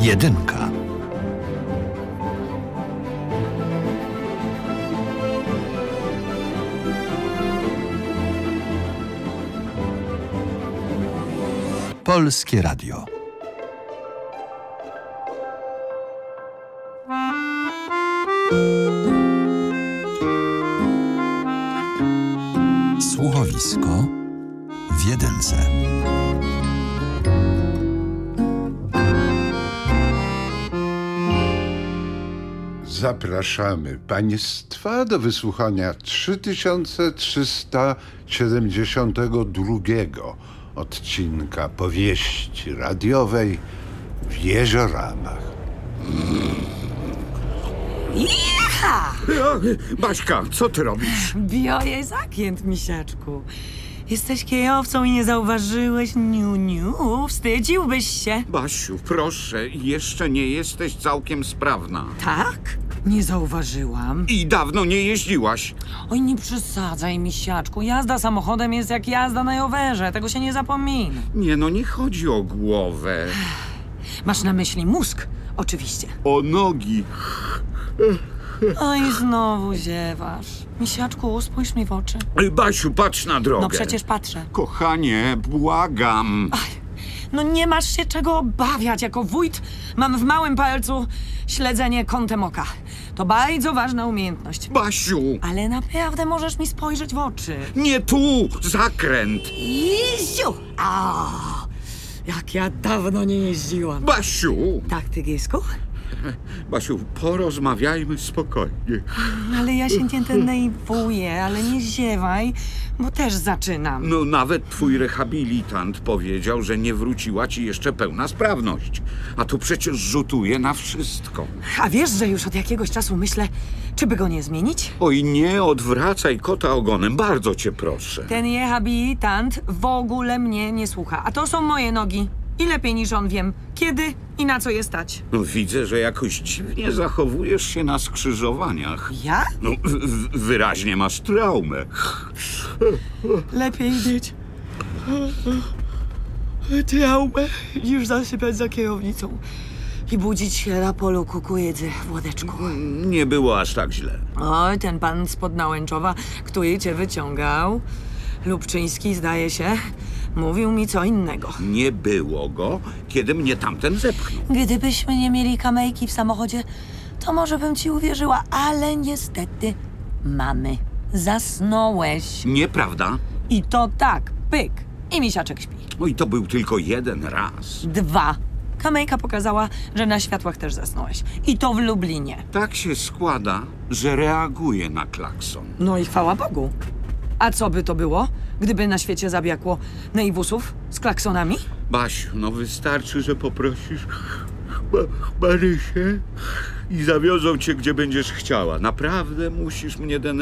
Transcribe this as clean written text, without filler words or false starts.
Jedynka. Polskie Radio. Słuchowisko w jedynce. Zapraszamy Państwa do wysłuchania 3372 odcinka powieści radiowej w Jezioramach. Jecha! Baśka, co ty robisz? Bioję zakięt, misiaczku. Jesteś kierowcą i nie zauważyłeś, niu, wstydziłbyś się. Basiu, proszę, jeszcze nie jesteś całkiem sprawna. Tak? Nie zauważyłam. I dawno nie jeździłaś. Oj, nie przesadzaj, misiaczku. Jazda samochodem jest jak jazda na rowerze. Tego się nie zapomina. Nie no, nie chodzi o głowę. Masz na myśli mózg? Oczywiście. O nogi. Oj, znowu ziewasz. Misiaczku, spójrz mi w oczy. Basiu, patrz na drogę. No przecież patrzę. Kochanie, błagam. No nie masz się czego obawiać. Jako wójt mam w małym palcu śledzenie kątem oka. To bardzo ważna umiejętność. Basiu, Ale naprawdę możesz mi spojrzeć w oczy. nie tu, zakręt. Jeziu! A, jak ja dawno nie jeździłam. Basiu. Tak, tygisku? Basiu, porozmawiajmy spokojnie. Ale ja się nie denerwuję, ale nie ziewaj, bo też zaczynam. No nawet twój rehabilitant powiedział, że nie wróciła ci jeszcze pełna sprawność. A to przecież rzutuje na wszystko. A wiesz, że już od jakiegoś czasu myślę, czy by go nie zmienić? Oj, nie odwracaj kota ogonem, bardzo cię proszę. Ten rehabilitant w ogóle mnie nie słucha, a to są moje nogi. I lepiej niż on wiem, kiedy i na co je stać. No, widzę, że jakoś dziwnie zachowujesz się na skrzyżowaniach. Ja? No, wyraźnie masz traumę. Lepiej mieć traumę niż zasypać za kierownicą i budzić się na polu kukurydzy w Łodeczku. Nie było aż tak źle. Oj, ten pan spod Nałęczowa, który cię wyciągał, Lubczyński, zdaje się, mówił mi co innego. Nie było go, kiedy mnie tamten zepchnął. Gdybyśmy nie mieli kamejki w samochodzie, to może bym ci uwierzyła, ale niestety mamy. Zasnąłeś. Nieprawda? I to tak, pyk. I misiaczek śpi. Oj, to był tylko jeden raz. 2. Kamejka pokazała, że na światłach też zasnąłeś. I to w Lublinie. Tak się składa, że reaguje na klakson. No i chwała Bogu. A co by to było, gdyby na świecie zabrakło naiwusów z klaksonami? Basiu, no wystarczy, że poprosisz Marysię i zawiozą cię, gdzie będziesz chciała. Naprawdę musisz mnie denerwować.